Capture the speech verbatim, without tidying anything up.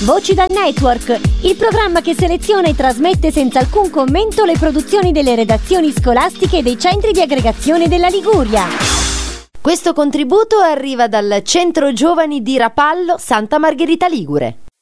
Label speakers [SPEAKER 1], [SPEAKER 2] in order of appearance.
[SPEAKER 1] Voci dal Network, il programma che seleziona e trasmette senza alcun commento le produzioni delle redazioni scolastiche e dei centri di aggregazione della Liguria.
[SPEAKER 2] Questo contributo arriva dal Centro Giovani di Rapallo, Santa Margherita Ligure.